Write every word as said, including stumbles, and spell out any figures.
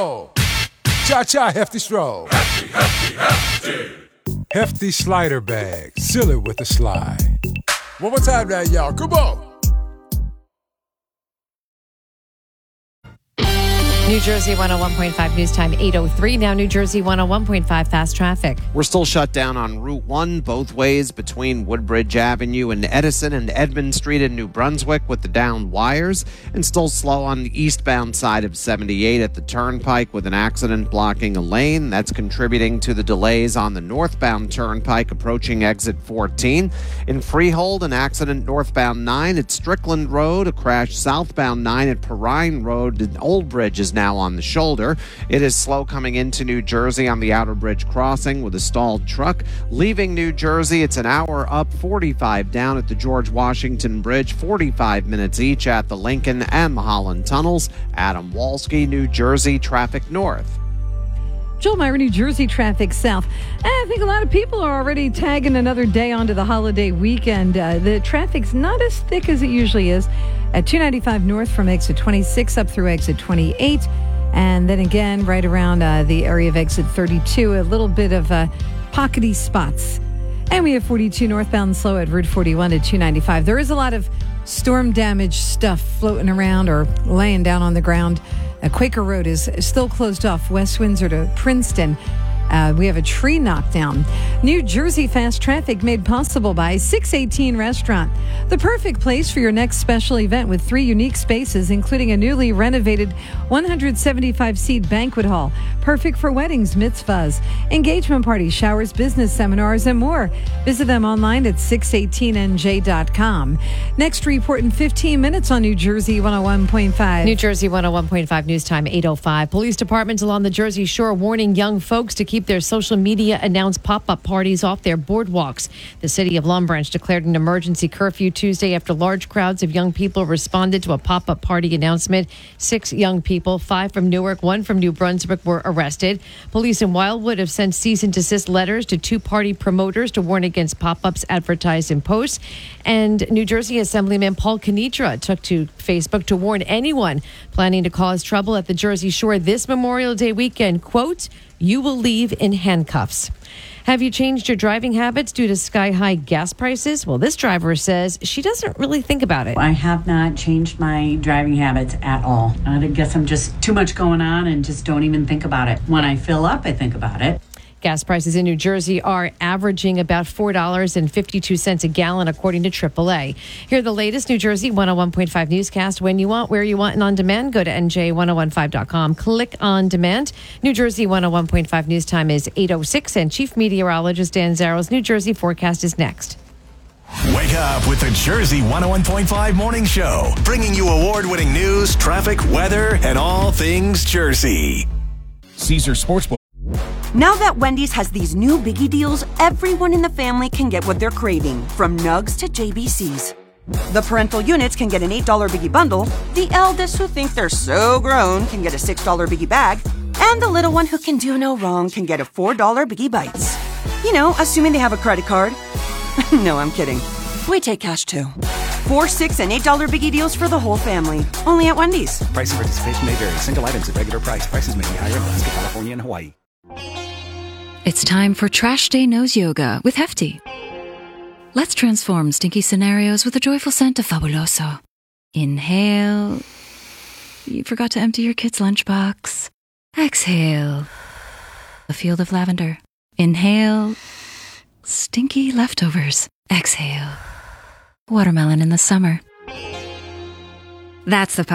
stroll. Cha-cha, hefty stroll. Hefty, hefty, hefty. Hefty slider bag. Silly with a slide. One more time now, y'all. Come on. New Jersey one oh one point five news time eight oh three. Now New Jersey one oh one point five fast traffic. We're still shut down on Route one both ways between Woodbridge Avenue and Edison and Edmond Street in New Brunswick with the downed wires, and still slow on the eastbound side of seventy-eight at the Turnpike with an accident blocking a lane. That's contributing to the delays on the northbound Turnpike approaching exit fourteen. In Freehold, an accident northbound nine at Strickland Road, a crash southbound nine at Perrine Road. And Old Bridge is now on the shoulder. It is slow coming into New Jersey on the Outer Bridge crossing with a stalled truck. Leaving New Jersey, it's an hour up, forty-five down at the George Washington Bridge, forty-five minutes each at the Lincoln and Holland tunnels. Adam Walski, New Jersey, traffic north. Joel Meyer, New Jersey, traffic south. I think a lot of people are already tagging another day onto the holiday weekend. Uh, the traffic's not as thick as it usually is at two ninety-five north from exit twenty-six up through exit twenty-eight. And then again, right around uh, the area of exit thirty-two, a little bit of uh, pockety spots. And we have forty-two northbound slow at Route forty-one to two ninety-five. There is a lot of storm damage stuff floating around or laying down on the ground. Uh, Quaker Road is still closed off, West Windsor to Princeton. Uh, we have a tree knocked down. New Jersey fast traffic made possible by six eighteen Restaurant. The perfect place for your next special event with three unique spaces, including a newly renovated one hundred seventy-five seat banquet hall. Perfect for weddings, mitzvahs, engagement parties, showers, business seminars, and more. Visit them online at six eighteen N J dot com. Next report in fifteen minutes on New Jersey one oh one point five. New Jersey one oh one point five news time eight oh five. Police departments along the Jersey Shore warning young folks to keep their social media announced pop-up parties off their boardwalks. The city of Long Branch declared an emergency curfew Tuesday after large crowds of young people responded to a pop-up party announcement. Six young people, five from Newark, one from New Brunswick, were arrested. Police in Wildwood have sent cease and desist letters to two party promoters to warn against pop-ups advertised in posts. And New Jersey Assemblyman Paul Kenitra took to Facebook to warn anyone planning to cause trouble at the Jersey Shore this Memorial Day weekend, quote, "You will leave in handcuffs." Have you changed your driving habits due to sky-high gas prices? Well, this driver says she doesn't really think about it. I have not changed my driving habits at all. I guess I'm just too much going on and just don't even think about it. When I fill up, I think about it. Gas prices in New Jersey are averaging about four dollars and fifty-two cents a gallon, according to triple A. Hear the latest New Jersey one oh one point five newscast when you want, where you want, and on demand. Go to N J ten fifteen dot com. Click on demand. New Jersey one oh one point five news time is eight oh six, and Chief Meteorologist Dan Zarrow's New Jersey forecast is next. Wake up with the Jersey one oh one point five Morning Show, bringing you award-winning news, traffic, weather, and all things Jersey. Caesar Sportsbook. Now that Wendy's has these new biggie deals, everyone in the family can get what they're craving, from nugs to J B Cs. The parental units can get an eight dollar biggie bundle, the eldest who think they're so grown can get a six dollar biggie bag, and the little one who can do no wrong can get a four dollar biggie bites. You know, assuming they have a credit card. No, I'm kidding. We take cash too. Four, six, and eight dollar biggie deals for the whole family. Only at Wendy's. Price and participation may vary. Single items at regular price. Prices may be higher in Alaska, California, and Hawaii. It's time for Trash Day Nose Yoga with Hefty. Let's transform stinky scenarios with a joyful scent of Fabuloso. Inhale. You forgot to empty your kid's lunchbox. Exhale. A field of lavender. Inhale. Stinky leftovers. Exhale. Watermelon in the summer. That's the